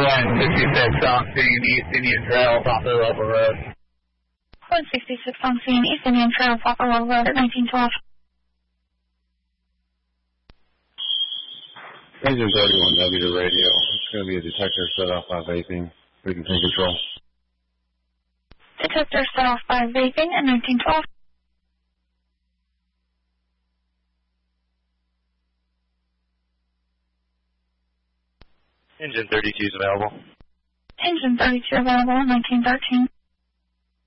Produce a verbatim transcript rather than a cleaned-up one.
one sixty-six on scene, East Indian Trail, Poplar Level Road. one sixty-six on scene, East Indian Trail, Poplar Level Road, nineteen twelve. Engine thirty-one W to radio. It's going to be a detector set off by vaping. We can take control. Detector set off by vaping at nineteen twelve. Engine thirty-two is available. Engine thirty-two available at nineteen thirteen.